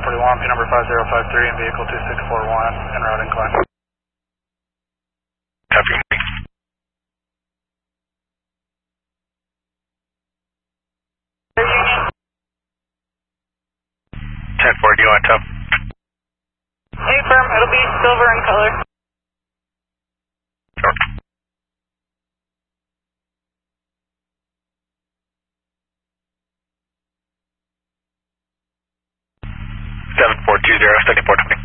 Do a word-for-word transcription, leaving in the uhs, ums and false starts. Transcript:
forty-one, P number five zero five three, and vehicle two six four one, en route incline. Copy. ten four, do you want top? Hey, firm, it'll be silver in color. Sure. seven four two zero, seventy-four twenty.